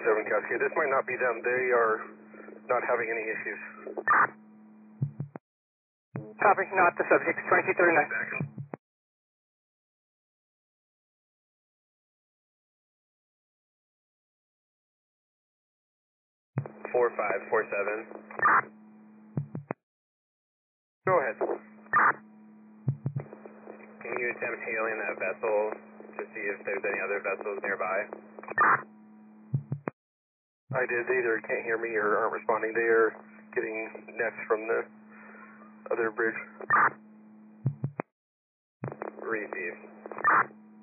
7 Cascade. This might not be them. They are not having any issues. Copy, not the subject. 2239. 4547. Go ahead. Can you attempt hailing that vessel to see if there's any other vessels nearby? I did. They either can't hear me or aren't responding. They are getting nets from the other bridge. Receive.